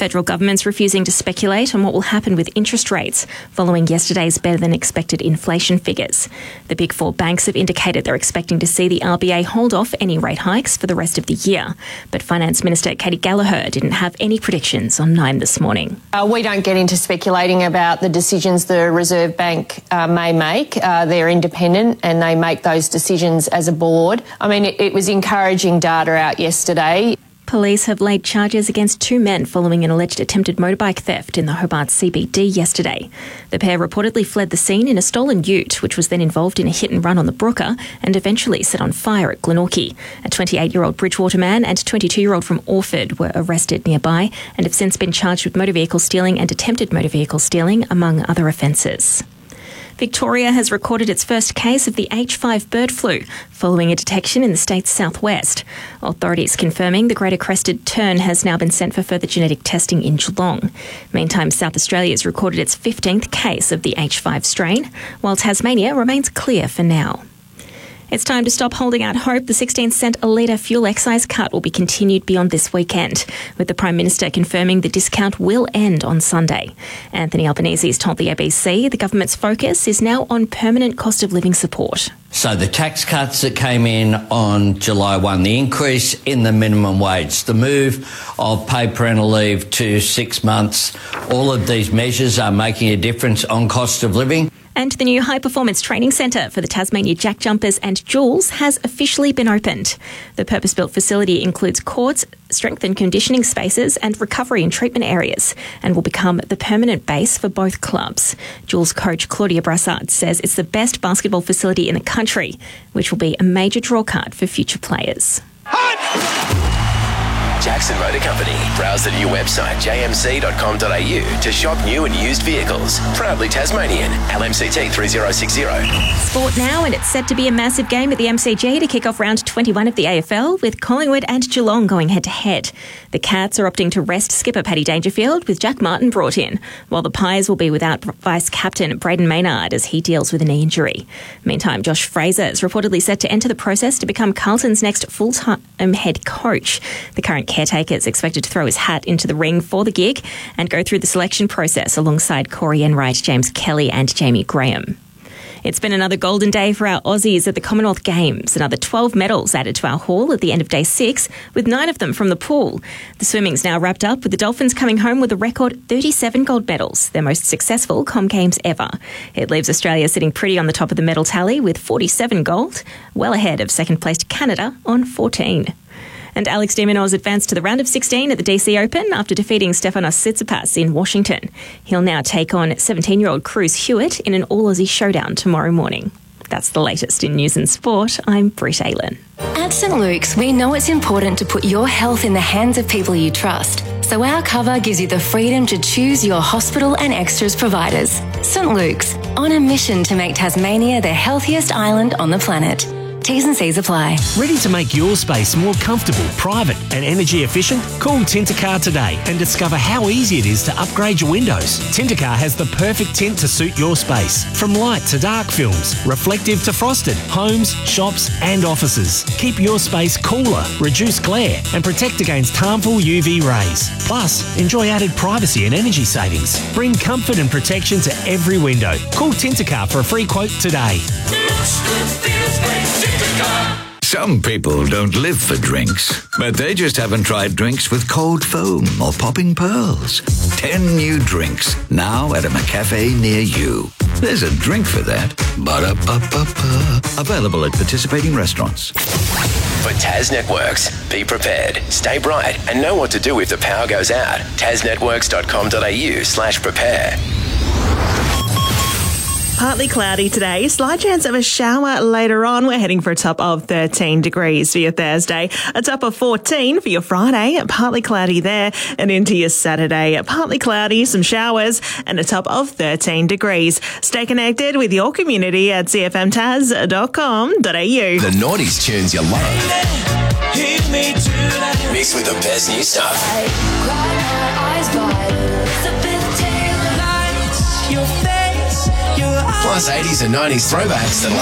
federal government's refusing to speculate on what will happen with interest rates following yesterday's better-than-expected inflation figures. The Big Four banks have indicated they're expecting to see the RBA hold off any rate hikes for the rest of the year. But Finance Minister Katie Gallagher didn't have any predictions on 9 this morning. We don't get into speculating about the decisions the Reserve Bank may make. They're independent and they make those decisions as a board. I mean, it was encouraging data out yesterday. Police have laid charges against 2 men following an alleged attempted motorbike theft in the Hobart CBD yesterday. The pair reportedly fled the scene in a stolen ute, which was then involved in a hit and run on the Brooker and eventually set on fire at Glenorchy. A 28-year-old Bridgewater man and 22-year-old from Orford were arrested nearby and have since been charged with motor vehicle stealing and attempted motor vehicle stealing, among other offences. Victoria has recorded its first case of the H5 bird flu following a detection in the state's southwest. Authorities confirming the greater crested tern has now been sent for further genetic testing in Geelong. Meantime, South Australia has recorded its 15th case of the H5 strain, while Tasmania remains clear for now. It's time to stop holding out hope. The 16-cent a litre fuel excise cut will be continued beyond this weekend, with the Prime Minister confirming the discount will end on Sunday. Anthony Albanese has told the ABC the government's focus is now on permanent cost of living support. So the tax cuts that came in on July 1, the increase in the minimum wage, the move of paid parental leave to 6 months, all of these measures are making a difference on cost of living. And the new high-performance training centre for the Tasmania Jack Jumpers and Jules has officially been opened. The purpose-built facility includes courts, strength and conditioning spaces and recovery and treatment areas, and will become the permanent base for both clubs. Jules coach Claudia Brassard says it's the best basketball facility in the country, which will be a major drawcard for future players. Jackson Motor Company. Browse the new website jmc.com.au to shop new and used vehicles. Proudly Tasmanian. LMCT 3060. Sport now, and it's set to be a massive game at the MCG to kick off round 21 of the AFL, with Collingwood and Geelong going head-to-head. The Cats are opting to rest skipper Paddy Dangerfield with Jack Martin brought in, while the Pies will be without vice-captain Braden Maynard as he deals with a knee injury. Meantime, Josh Fraser is reportedly set to enter the process to become Carlton's next full-time head coach. The current caretaker is expected to throw his hat into the ring for the gig and go through the selection process alongside Corey Enright, James Kelly and Jamie Graham. It's been another golden day for our Aussies at the Commonwealth Games. Another 12 medals added to our haul at the end of day 6, with 9 of them from the pool. The swimming's now wrapped up, with the Dolphins coming home with a record 37 gold medals, their most successful Com Games ever. It leaves Australia sitting pretty on the top of the medal tally with 47 gold, well ahead of second-placed Canada on 14. And Alex de Minaur advanced to the round of 16 at the DC Open after defeating Stefanos Tsitsipas in Washington. He'll now take on 17-year-old Cruz Hewitt in an all-Aussie showdown tomorrow morning. That's the latest in news and sport. I'm Britt Aylen. At St Luke's, we know it's important to put your health in the hands of people you trust. So our cover gives you the freedom to choose your hospital and extras providers. St Luke's, on a mission to make Tasmania the healthiest island on the planet. T's and C's apply. Ready to make your space more comfortable, private and energy efficient? Call Tintercar today and discover how easy it is to upgrade your windows. Tintercar has the perfect tint to suit your space. From light to dark films, reflective to frosted, homes, shops and offices. Keep your space cooler, reduce glare and protect against harmful UV rays. Plus, enjoy added privacy and energy savings. Bring comfort and protection to every window. Call Tintercar for a free quote today. Some people don't live for drinks, but they just haven't tried drinks with cold foam or popping pearls. 10 new drinks, now at a McCafe near you. There's a drink for that. Ba-da-ba-ba-ba. Available at participating restaurants. For Tas Networks, be prepared, stay bright, and know what to do if the power goes out. tasnetworks.com.au/prepare. Partly cloudy today, slight chance of a shower later on. We're heading for a top of 13 degrees for your Thursday, a top of 14 for your Friday, partly cloudy there, and into your Saturday, partly cloudy, some showers, and a top of 13 degrees. Stay connected with your community at cfmtaz.com.au. The noughties tunes you love. Mixed with the best new stuff. Plus 80s and 90s throwbacks that'll